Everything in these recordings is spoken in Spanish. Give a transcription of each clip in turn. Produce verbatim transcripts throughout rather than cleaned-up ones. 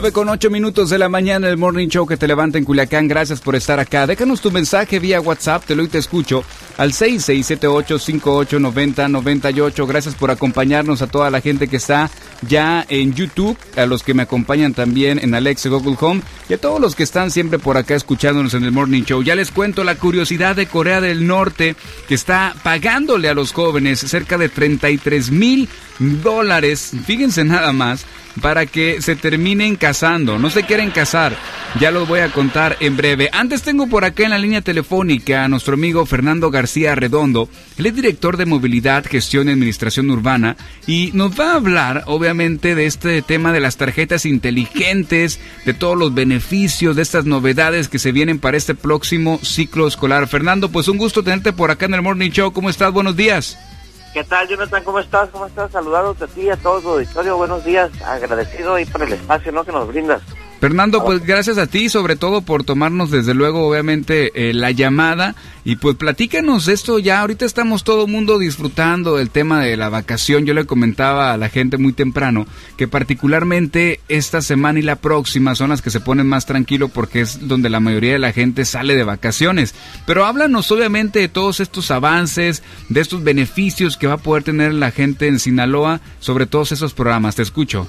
nueve con ocho minutos de la mañana, el Morning Show que te levanta en Culiacán. Gracias por estar acá. Déjanos tu mensaje vía WhatsApp, te lo y te escucho, al seis seis siete ocho, cinco ocho nueve cero nueve ocho. Gracias por acompañarnos, a toda la gente que está ya en YouTube, a los que me acompañan también en Alexa, Google Home, y a todos los que están siempre por acá escuchándonos en el Morning Show. Ya les cuento la curiosidad de Corea del Norte, que está pagándole a los jóvenes cerca de treinta y tres mil dólares, fíjense nada más, para que se terminen casando. No se quieren casar, ya los voy a contar en breve. Antes tengo por acá en la línea telefónica a nuestro amigo Fernando García Redondo. Él es director de Movilidad, Gestión y Administración Urbana, y nos va a hablar obviamente de este tema de las tarjetas inteligentes, de todos los beneficios, de estas novedades que se vienen para este próximo ciclo escolar. Fernando, pues un gusto tenerte por acá en el Morning Show. ¿Cómo estás? Buenos días. ¿Qué tal, Jonathan? ¿Cómo estás? ¿Cómo estás? Saludados a ti y a todo tu auditorio. Buenos días. Agradecido ahí por el espacio, ¿no?, que nos brindas. Fernando, pues gracias a ti, sobre todo por tomarnos desde luego obviamente eh, la llamada, y pues platícanos esto. Ya ahorita estamos todo el mundo disfrutando del tema de la vacación. Yo le comentaba a la gente muy temprano que particularmente esta semana y la próxima son las que se ponen más tranquilo, porque es donde la mayoría de la gente sale de vacaciones. Pero háblanos obviamente de todos estos avances, de estos beneficios que va a poder tener la gente en Sinaloa sobre todos esos programas. Te escucho.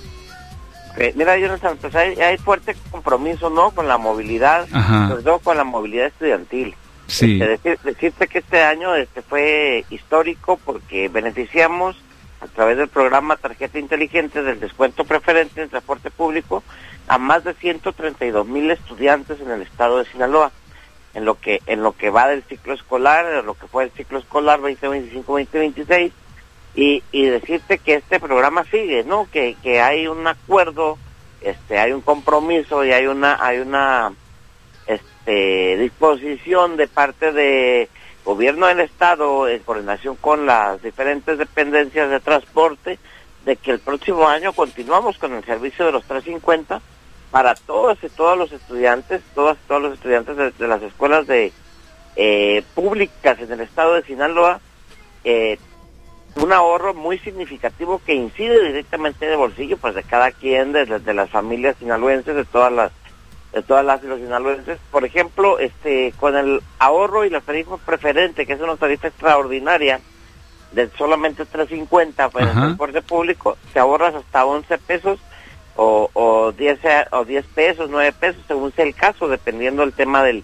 Eh, mira, Jonathan, pues hay, hay fuerte compromiso, ¿no?, con la movilidad, Ajá. sobre todo con la movilidad estudiantil. Sí. Este, decir, decirte que este año este fue histórico porque beneficiamos a través del programa Tarjeta Inteligente del descuento preferente en transporte público a más de ciento treinta y dos mil estudiantes en el estado de Sinaloa, en lo que en lo que va del ciclo escolar, en lo que fue el ciclo escolar veinte veinticinco veinte veintiséis. Y, y decirte que este programa sigue, ¿no? Que, que hay un acuerdo, este, hay un compromiso y hay una, hay una, este, disposición de parte de gobierno del estado en coordinación con las diferentes dependencias de transporte, de que el próximo año continuamos con el servicio de los trescientos cincuenta para todos y todos los estudiantes, todas todos los estudiantes de, de las escuelas de eh, públicas en el estado de Sinaloa. eh, un ahorro muy significativo que incide directamente en el bolsillo pues de cada quien, de, de, de las familias sinaloenses, de todas las de todas las y los sinaloenses. Por ejemplo, este con el ahorro y la tarifa preferente, que es una tarifa extraordinaria de solamente tres cincuenta para el transporte público, te ahorras hasta once pesos o o diez o diez pesos, nueve pesos, según sea el caso, dependiendo del tema del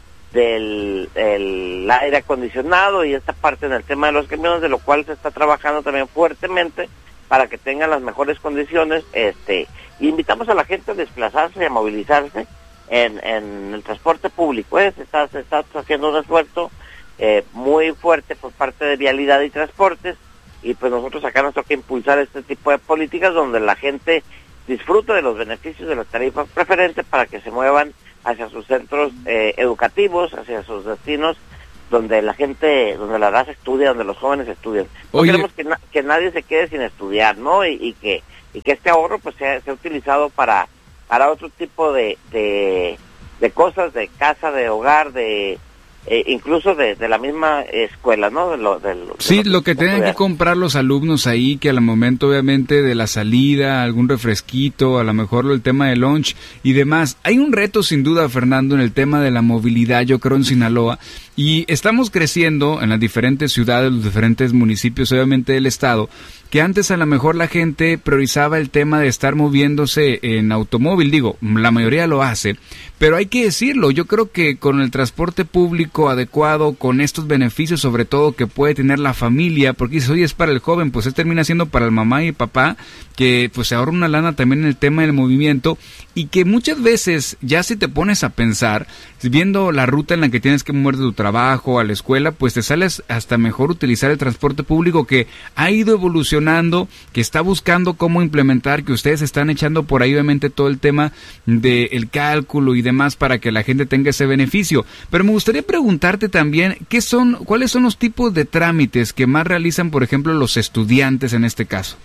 del el aire acondicionado y esta parte en el tema de los camiones, de lo cual se está trabajando también fuertemente para que tengan las mejores condiciones. Este, invitamos a la gente a desplazarse y a movilizarse en, en el transporte público. ¿eh? Se, está, se está haciendo un esfuerzo eh, muy fuerte por parte de Vialidad y Transportes, y pues nosotros acá nos toca impulsar este tipo de políticas donde la gente disfruta de los beneficios de las tarifas preferentes para que se muevan hacia sus centros eh, educativos, hacia sus destinos donde la gente, donde la raza estudia, donde los jóvenes estudian. No Oye, queremos que, na- que nadie se quede sin estudiar, ¿no? Y, y que y que este ahorro pues sea, sea utilizado para para otro tipo de, de de cosas, de casa, de hogar, de eh, incluso de, de la misma escuela, ¿no? De lo, de lo, sí, de lo, lo que tengan que comprar los alumnos ahí, que al momento obviamente de la salida, algún refresquito, a lo mejor el tema de lunch y demás. Hay un reto sin duda, Fernando, en el tema de la movilidad, yo creo, en Sinaloa, y estamos creciendo en las diferentes ciudades, los diferentes municipios, obviamente del estado, que antes a lo mejor la gente priorizaba el tema de estar moviéndose en automóvil. Digo, la mayoría lo hace, pero hay que decirlo, yo creo que con el transporte público adecuado, con estos beneficios sobre todo que puede tener la familia, porque dices, oye, es para el joven, pues es termina siendo para el mamá y el papá, que pues se ahorra una lana también en el tema del movimiento, y que muchas veces ya si te pones a pensar, viendo la ruta en la que tienes que mover de tu trabajo a la escuela, pues te sales hasta mejor utilizar el transporte público, que ha ido evolucionando, que está buscando cómo implementar, que ustedes están echando por ahí obviamente todo el tema del cálculo y demás para que la gente tenga ese beneficio. Pero me gustaría preguntarte también, ¿qué son, cuáles son los tipos de trámites que más realizan, por ejemplo, los estudiantes en este caso?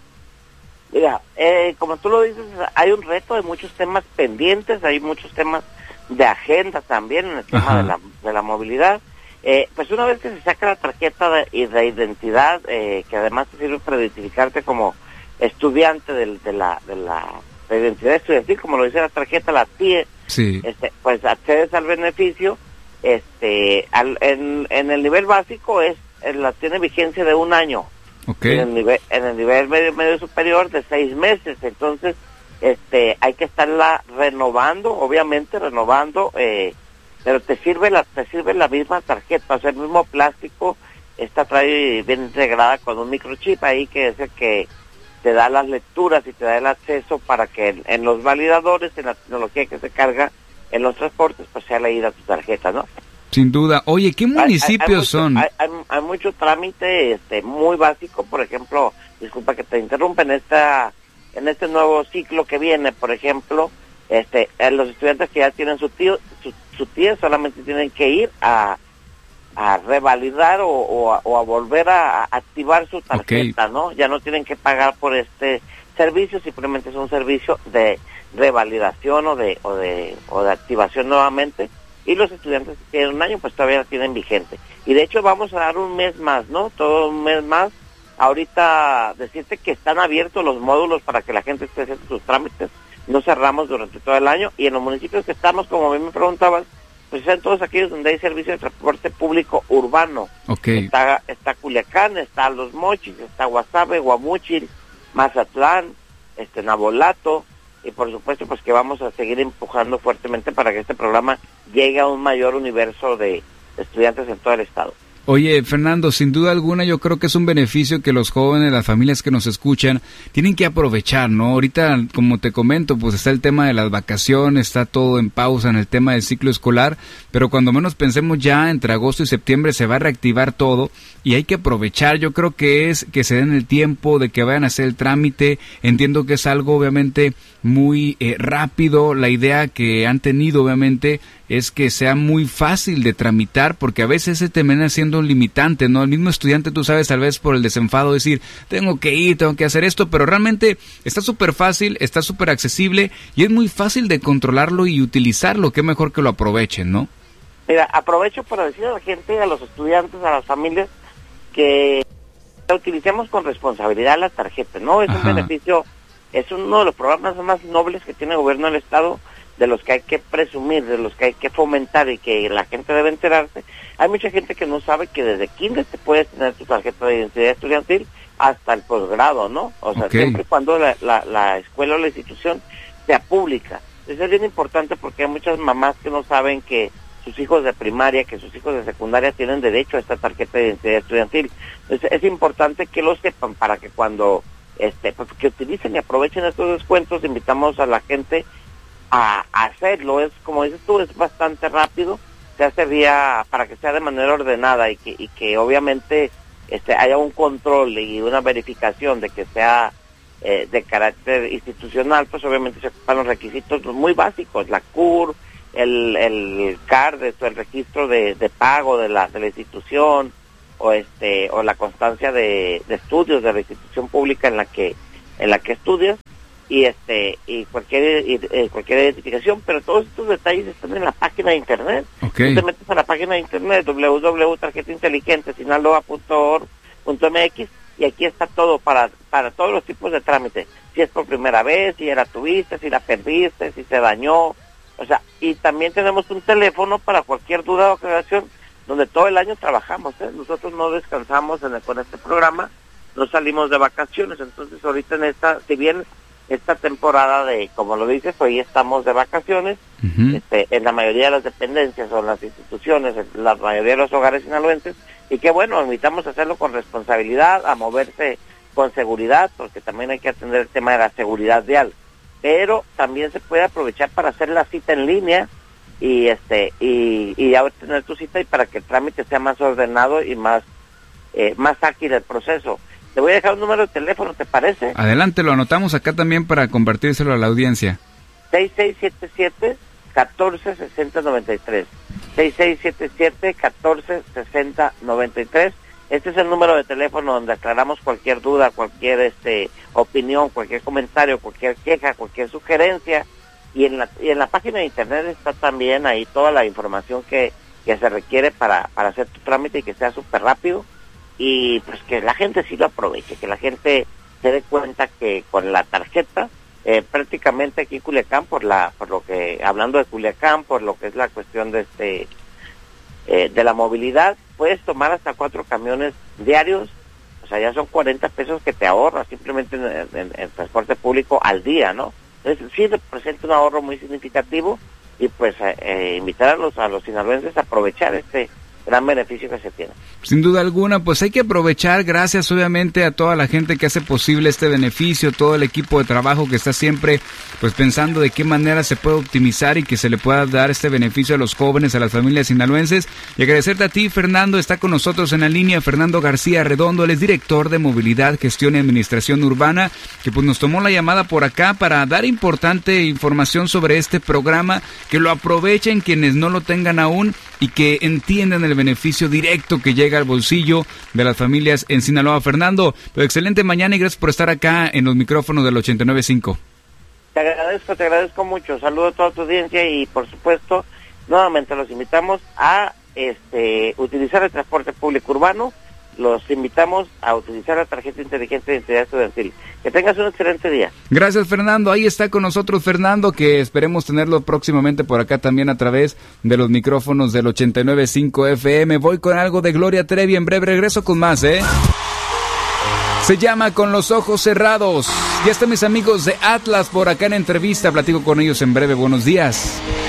Mira, eh, como tú lo dices, hay un reto, hay muchos temas pendientes, hay muchos temas de agenda también en el tema de la, de la movilidad. Eh, pues una vez que se saca la tarjeta de, de identidad, eh, que además te sirve para identificarte como estudiante del, de la, de la, tarjeta de identidad estudiantil, como lo dice la tarjeta, la T I E, sí. este, pues accedes al beneficio. Este, al, en, en el nivel básico es, la tiene vigencia de un año. Okay. En el nivel, en el nivel medio, medio superior de seis meses. Entonces, este, hay que estarla renovando, obviamente renovando, eh, pero te sirve la, te sirve la misma tarjeta, o sea, el mismo plástico. Esta trae bien integrada con un microchip ahí que es el que te da las lecturas y te da el acceso para que en, en los validadores, en la tecnología que se carga en los transportes, pues sea leída tu tarjeta, ¿no? Sin duda. Oye, ¿qué municipios hay, hay, hay son? Mucho, hay, hay, hay mucho trámite este, muy básico, por ejemplo, disculpa que te interrumpa, en esta, en este nuevo ciclo que viene, por ejemplo, este, los estudiantes que ya tienen su tío, su, su tía solamente tienen que ir a, a revalidar o, o, a, o a volver a, a activar su tarjeta, okay. ¿no? Ya no tienen que pagar por este servicio, simplemente es un servicio de revalidación o de, o de, o de activación nuevamente. Y los estudiantes que tienen un año, pues todavía la tienen vigente. Y de hecho vamos a dar un mes más, ¿no? Todo un mes más. Ahorita decirte que están abiertos los módulos para que la gente esté haciendo sus trámites. No cerramos durante todo el año. Y en los municipios que estamos, como a mí me preguntabas, pues están todos aquellos donde hay servicio de transporte público urbano. Okay. Está, está Culiacán, está Los Mochis, está Guasave, Guamúchil, Mazatlán, este Nabolato. Y por supuesto pues que vamos a seguir empujando fuertemente para que este programa llegue a un mayor universo de estudiantes en todo el estado. Oye, Fernando, sin duda alguna yo creo que es un beneficio que los jóvenes, las familias que nos escuchan, tienen que aprovechar, ¿no? Ahorita, como te comento, pues está el tema de las vacaciones, está todo en pausa en el tema del ciclo escolar, pero cuando menos pensemos ya entre agosto y septiembre se va a reactivar todo y hay que aprovechar. Yo creo que es que se den el tiempo de que vayan a hacer el trámite. Entiendo que es algo obviamente muy eh, rápido. La idea que han tenido obviamente es que sea muy fácil de tramitar, porque a veces se termina siendo un limitante, ¿no? El mismo estudiante, tú sabes, tal vez por el desenfado decir, tengo que ir, tengo que hacer esto, pero realmente está súper fácil, está súper accesible y es muy fácil de controlarlo y utilizarlo. Qué mejor que lo aprovechen, ¿no? Mira, aprovecho para decir a la gente, a los estudiantes, a las familias, que utilicemos con responsabilidad las tarjetas, ¿no? Es Ajá. un beneficio, es uno de los programas más nobles que tiene el gobierno del estado, de los que hay que presumir, de los que hay que fomentar y que la gente debe enterarse. Hay mucha gente que no sabe que desde kinder te puedes tener tu tarjeta de identidad estudiantil hasta el posgrado, ¿no? O sea, okay. siempre y cuando la, la, la escuela o la institución sea pública. Eso es bien importante porque hay muchas mamás que no saben que sus hijos de primaria, que sus hijos de secundaria tienen derecho a esta tarjeta de identidad estudiantil. Entonces es importante que lo sepan para que cuando, este, pues, que utilicen y aprovechen estos descuentos. Invitamos a la gente a hacerlo. Es como dices tú, es bastante rápido, se hace vía para que sea de manera ordenada y que y que obviamente este haya un control y una verificación de que sea eh, de carácter institucional. Pues obviamente se ocupan los requisitos muy básicos, la C U R, el el C A R D, el registro de, de pago de la de la institución, o este o la constancia de, de estudios de la institución pública en la que en la que estudias. Y este y cualquier y, eh, cualquier identificación, pero todos estos detalles están en la página de internet. Okay. Tú te metes a la página de internet doble u doble u doble u punto tarjeta inteligente sinaloa punto org punto m x y aquí está todo para para todos los tipos de trámite. Si es por primera vez, si ya la tuviste, si la perdiste, si se dañó, o sea, y también tenemos un teléfono para cualquier duda o aclaración, donde todo el año trabajamos, ¿eh? Nosotros no descansamos en el, con este programa, no salimos de vacaciones. Entonces ahorita en esta, si bien esta temporada de, como lo dices, hoy estamos de vacaciones, uh-huh. este, en la mayoría de las dependencias o en las instituciones, en la mayoría de los hogares sinaloenses, y que bueno, invitamos a hacerlo con responsabilidad, a moverse con seguridad, porque también hay que atender el tema de la seguridad vial, pero también se puede aprovechar para hacer la cita en línea y este y, y ya tener tu cita y para que el trámite sea más ordenado y más eh, más ágil el proceso. Te voy a dejar un número de teléfono, ¿te parece? Adelante, lo anotamos acá también para compartírselo a la audiencia. seis seis siete siete, uno cuatro seis cero nueve tres. seis seis siete siete, uno cuatro seis cero nueve tres. Este es el número de teléfono donde aclaramos cualquier duda, cualquier este opinión, cualquier comentario, cualquier queja, cualquier sugerencia. Y en la, y en la página de internet está también ahí toda la información que, que se requiere para, para hacer tu trámite y que sea súper rápido. Y pues que la gente sí lo aproveche, que la gente se dé cuenta que con la tarjeta eh, prácticamente aquí en Culiacán, por la, por lo que, hablando de Culiacán, por lo que es la cuestión de este, eh, de la movilidad, puedes tomar hasta cuatro camiones diarios, o sea, ya son cuarenta pesos que te ahorras simplemente en, en, en transporte público al día, ¿no? Entonces sí representa un ahorro muy significativo y pues eh, invitar a los, a los sinaloenses a aprovechar este gran beneficio que se tiene. Sin duda alguna, pues hay que aprovechar, gracias obviamente a toda la gente que hace posible este beneficio, todo el equipo de trabajo que está siempre pues pensando de qué manera se puede optimizar y que se le pueda dar este beneficio a los jóvenes, a las familias sinaloenses. Y agradecerte a ti, Fernando. Está con nosotros en la línea Fernando García Redondo, él es director de Movilidad, Gestión y Administración Urbana, que pues nos tomó la llamada por acá para dar importante información sobre este programa, que lo aprovechen quienes no lo tengan aún y que entiendan el beneficio directo que llega al bolsillo de las familias en Sinaloa. Fernando, pues excelente mañana y gracias por estar acá en los micrófonos del ochenta y nueve punto cinco. Te agradezco, te agradezco mucho. Saludo a toda tu audiencia y por supuesto, nuevamente los invitamos a este utilizar el transporte público urbano. Los invitamos a utilizar la tarjeta inteligente de identidad estudiantil. Que tengas un excelente día. Gracias, Fernando. Ahí está con nosotros Fernando, que esperemos tenerlo próximamente por acá también a través de los micrófonos del ochenta y nueve punto cinco F M. Voy con algo de Gloria Trevi. En breve regreso con más, ¿eh? Se llama Con los ojos cerrados. Ya están mis amigos de Atlas por acá en entrevista. Platico con ellos en breve. Buenos días.